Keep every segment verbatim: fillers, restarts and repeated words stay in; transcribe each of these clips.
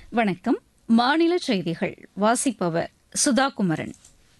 வணக்கம். மாநில செய்திகள் வாசிப்பவர் சுதா குமரன்.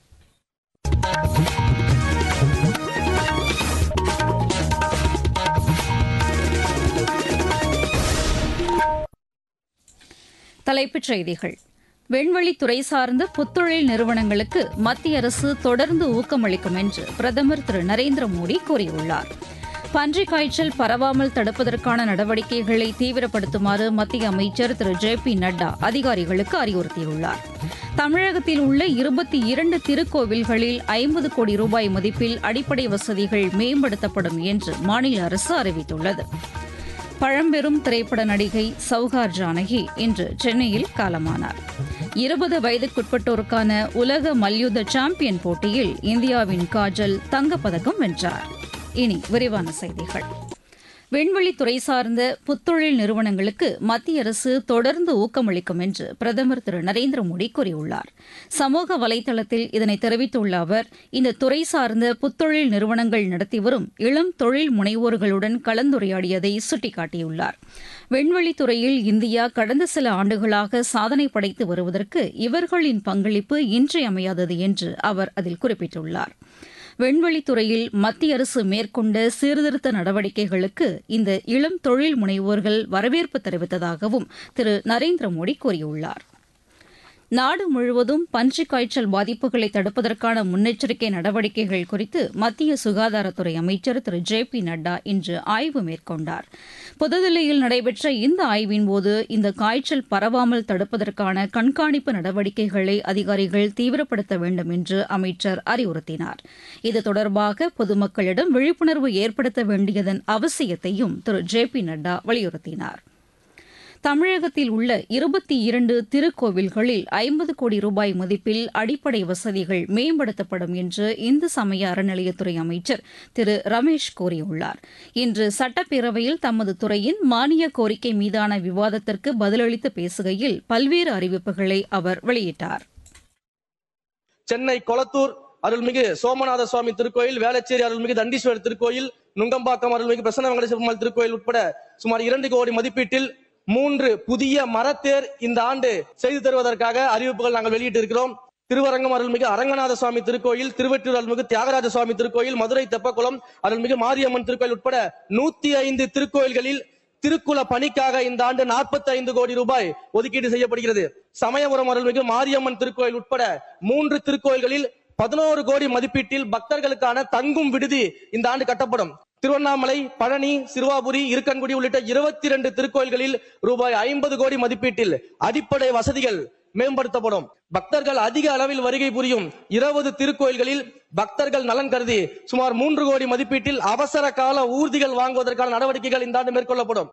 தலைப்புச் செய்திகள். விண்வெளித்துறை சார்ந்த புத்தொழில் நிறுவனங்களுக்கு மத்திய அரசு தொடர்ந்து ஊக்கமளிக்கும் என்று பிரதமர் திரு நரேந்திர மோடி கூறியுள்ளார். பன்றிக் காய்ச்சல் பரவாமல் தடுப்பதற்கான நடவடிக்கைகளை தீவிரப்படுத்துமாறு மத்திய அமைச்சர் திரு ஜே பி நட்டா அதிகாரிகளுக்கு அறிவுறுத்தியுள்ளார். தமிழகத்தில் உள்ள இருபத்தி இரண்டு திருக்கோவில்களில் ஐம்பது கோடி ரூபாய் மதிப்பில் அடிப்படை வசதிகள் மேம்படுத்தப்படும் என்று மாநில அரசு அறிவித்துள்ளது. பழம்பெரும் திரைப்பட நடிகை சௌகார் ஜானகி இன்று சென்னையில் காலமானார். இருபது வயதுக்குட்பட்டோருக்கான உலக மல்யுத்த சாம்பியன் போட்டியில் இந்தியாவின் காஜல் தங்கப்பதக்கம் வென்றார். இனி விரிவான செய்திகள். விண்வெளித்துறை சார்ந்த புத்தொழில் நிறுவனங்களுக்கு மத்திய அரசு தொடர்ந்து ஊக்கமளிக்கும் என்று பிரதமர் திரு நரேந்திர மோடி கூறியுள்ளார். சமூக வலைதளத்தில் இதனை தெரிவித்துள்ள அவர், இந்த துறை சார்ந்த புத்தொழில் நிறுவனங்கள் நடத்தி வரும் இளம் தொழில் முனைவோர்களுடன் கலந்துரையாடியதை சுட்டிக்காட்டியுள்ளார். விண்வெளித்துறையில் இந்தியா கடந்த சில ஆண்டுகளாக சாதனை படைத்து வருவதற்கு இவர்களின் பங்களிப்பு இன்றியமையாதது என்று அவர் அதில் குறிப்பிட்டுள்ளார். விண்வெளித்துறையில் மத்திய அரசு மேற்கொண்ட சீர்திருத்த நடவடிக்கைகளுக்கு இந்த இளம் தொழில் முனைவோர்கள் வரவேற்பு தெரிவித்ததாகவும் திரு நரேந்திர மோடி கூறியுள்ளார். நாடு முழுவதும் பன்றிக் காய்ச்சல் பாதிப்புகளை தடுப்பதற்கான முன்னெச்சரிக்கை நடவடிக்கைகள் குறித்து மத்திய சுகாதாரத்துறை அமைச்சர் திரு ஜே பி நட்டா இன்று ஆய்வு மேற்கொண்டார். புதுதில்லியில் நடைபெற்ற இந்த ஆய்வின்போது இந்த காய்ச்சல் பரவாமல் தடுப்பதற்கான கண்காணிப்பு நடவடிக்கைகளை அதிகாரிகள் தீவிரப்படுத்த வேண்டும் என்று அமைச்சர் அறிவுறுத்தினார். இது தொடர்பாக பொதுமக்களிடம் விழிப்புணர்வு ஏற்படுத்த வேண்டியதன் அவசியத்தையும் திரு ஜே பி நட்டா வலியுறுத்தினார். தமிழகத்தில் உள்ள இருபத்தி இரண்டு திருக்கோவில்களில் ஐம்பது கோடி ரூபாய் மதிப்பில் அடிப்படை வசதிகள் மேம்படுத்தப்படும் என்று இந்து சமய அறநிலையத்துறை அமைச்சர் திரு ரமேஷ் கூறியுள்ளார். இன்று சட்டப்பேரவையில் தமது துறையின் மானிய கோரிக்கை மீதான விவாதத்திற்கு பதிலளித்து பேசுகையில் பல்வேறு அறிவிப்புகளை அவர் வெளியிட்டார். சென்னை கொளத்தூர் அருள்மிகு சோமநாத சுவாமி திருக்கோயில், வேளச்சேரி அருள்மிகு தண்டீஸ்வரர் திருக்கோயில், நுங்கம்பாக்கம் அருள்மிகு பிரசன்ன வெங்கடேஸ்வர பெருமாள் திருக்கோயில் உட்பட சுமார் இரண்டு கோடி மதிப்பீட்டில் மூன்று புதிய மரத்தேர் இந்த ஆண்டு செய்து தருவதற்காக அறிவிப்புகள் நாங்கள் வெளியிட்டு இருக்கிறோம். திருவரங்கம் அருள்மிகு அரங்கநாத சுவாமி திருக்கோயில், திருவெற்றூர் அருள்மிகு தியாகராஜ சுவாமி திருக்கோயில், மதுரை தெப்பக்குளம் அருள்மிகு மாரியம்மன் திருக்கோயில் உட்பட நூத்தி ஐந்து திருக்கோயில்களில் திருக்குல பணிக்காக இந்த ஆண்டு நாற்பத்தி ஐந்து கோடி ரூபாய் ஒதுக்கீடு செய்யப்படுகிறது. சமயபுரம் அருள்மிகு மாரியம்மன் திருக்கோயில் உட்பட மூன்று திருக்கோயில்களில் பதினோரு கோடி மதிப்பீட்டில் பக்தர்களுக்கான தங்கும் விடுதி இந்த ஆண்டு கட்டப்படும். திருவண்ணாமலை, பழனி, சிறுவாபுரி, இருக்கன்குடி உள்ளிட்ட இருபத்தி இரண்டு திருக்கோயில்களில் ரூபாய் ஐம்பது கோடி மதிப்பீட்டில் அடிப்படை வசதிகள் மேம்படுத்தப்படும். பக்தர்கள் அதிக அளவில் வருகை புரியும் இருபது திருக்கோயில்களில் பக்தர்கள் நலன் கருதி சுமார் மூன்று கோடி மதிப்பீட்டில் அவசர கால ஊர்திகள் வாங்குவதற்கான நடவடிக்கைகள் இந்த ஆண்டு மேற்கொள்ளப்படும்.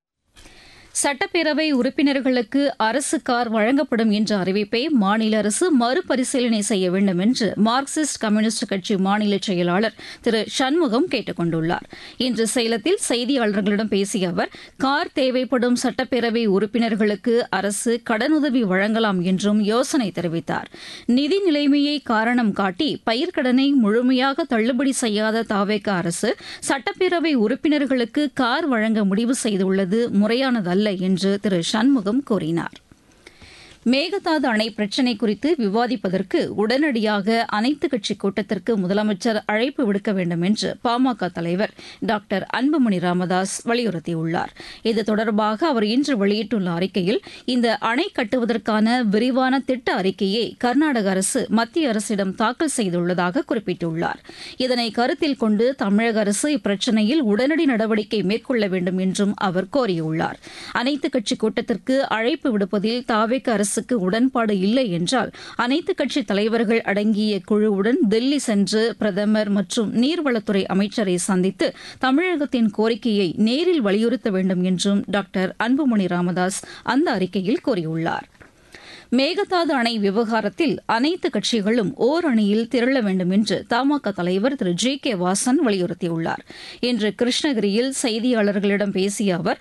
சட்டப்பேரவை உறுப்பினர்களுக்கு அரசு கார் வழங்கப்படும் என்ற அறிவிப்பை மாநில அரசு மறுபரிசீலனை செய்ய வேண்டும் என்று மார்க்சிஸ்ட் கம்யூனிஸ்ட் கட்சி மாநில செயலாளர் திரு சண்முகம் கேட்டுக் கொண்டுள்ளார். இன்று சேலத்தில் செய்தியாளர்களிடம் பேசிய அவர், கார் தேவைப்படும் சட்டப்பேரவை உறுப்பினர்களுக்கு அரசு கடனுதவி வழங்கலாம் என்றும் யோசனை தெரிவித்தார். நிதி நிலைமையை காரணம் காட்டி பயிர்க்கடனை முழுமையாக தள்ளுபடி செய்யாத தாவேக அரசு சட்டப்பேரவை உறுப்பினர்களுக்கு கார் வழங்க முடிவு செய்துள்ளது முறையானதல்ல என்று திரு சண்முகம் கூறினார். மேகதாது அணை பிரச்சினை குறித்து விவாதிப்பதற்கு உடனடியாக அனைத்துக் கட்சி கூட்டத்திற்கு முதலமைச்சர் அழைப்பு விடுக்க வேண்டும் என்று பாமக தலைவர் டாக்டர் அன்புமணி ராமதாஸ் வலியுறுத்தியுள்ளார். இது தொடர்பாக அவர் இன்று வெளியிட்டுள்ள அறிக்கையில், இந்த அணை கட்டுவதற்கான விரிவான திட்ட அறிக்கையை கர்நாடக அரசு மத்திய அரசிடம் தாக்கல் செய்துள்ளதாக குறிப்பிட்டுள்ளார். இதனை கருத்தில் கொண்டு தமிழக அரசு இப்பிரச்சினையில் உடனடி நடவடிக்கை மேற்கொள்ள வேண்டும் என்றும் அவர் கோரியுள்ளார். அனைத்துக் கட்சி கூட்டத்திற்கு அழைப்பு விடுப்பதில் தாவேக அரசு உடன்பாடு இல்லை என்றால் அனைத்துக் கட்சி தலைவர்கள் அடங்கிய குழுவுடன் தில்லி சென்று பிரதமர் மற்றும் நீர்வளத்துறை அமைச்சரை சந்தித்து தமிழகத்தின் கோரிக்கையை நேரில் வலியுறுத்த வேண்டும் என்றும் டாக்டர் அன்புமணி ராமதாஸ் அந்த அறிக்கையில் கூறியுள்ளார். மேகதாது அணை விவகாரத்தில் அனைத்து கட்சிகளும் ஓர் அணியில் திரள வேண்டும் என்று தமாக தலைவர் திரு ஜி கே வாசன் வலியுறுத்தியுள்ளார். இன்று கிருஷ்ணகிரியில் செய்தியாளர்களிடம் பேசிய அவர்,